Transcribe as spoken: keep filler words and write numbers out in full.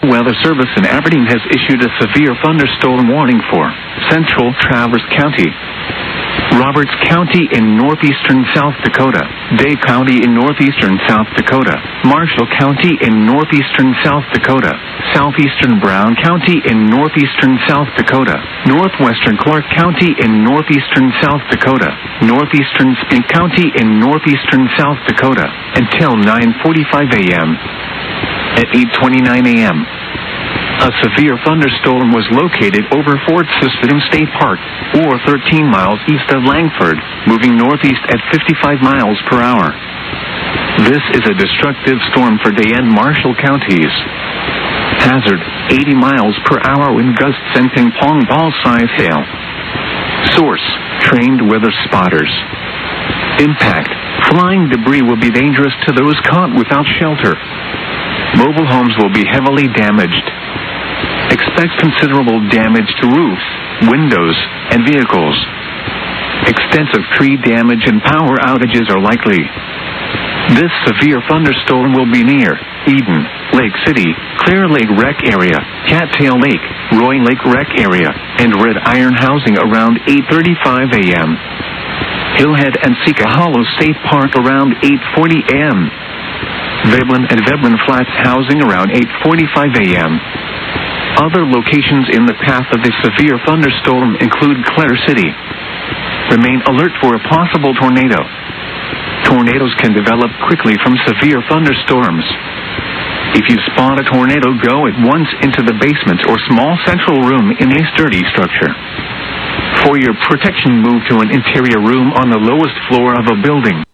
Weather Service in Aberdeen has issued a severe thunderstorm warning for central Traverse County, Roberts County in northeastern South Dakota, Day County in northeastern South Dakota, Marshall County in northeastern South Dakota, southeastern Brown County in northeastern South Dakota, northwestern Clark County in northeastern South Dakota, northeastern Spink County in northeastern South Dakota, until nine forty-five a m At eight twenty-nine a m, a severe thunderstorm was located over Fort Saskatchewan State Park, or thirteen miles east of Langford, moving northeast at fifty-five miles per hour. This is a destructive storm for Day and Marshall counties. Hazard, eighty miles per hour wind gusts and ping-pong ball size hail. Source, trained weather spotters. Impact, flying debris will be dangerous to those caught without shelter. Mobile homes will be heavily damaged. Expect considerable damage to roofs, windows, and vehicles. Extensive tree damage and power outages are likely. This severe thunderstorm will be near Eden, Lake City, Clear Lake Rec Area, Cattail Lake, Roy Lake Rec Area, and Red Iron Housing around eight thirty-five a m Hillhead and Sika Hollow State Park around eight forty a m Veblen and Veblen Flats Housing around eight forty-five a m Other locations in the path of this severe thunderstorm include Clare City. Remain alert for a possible tornado. Tornadoes can develop quickly from severe thunderstorms. If you spot a tornado, go at once into the basement or small central room in a sturdy structure. For your protection, move to an interior room on the lowest floor of a building.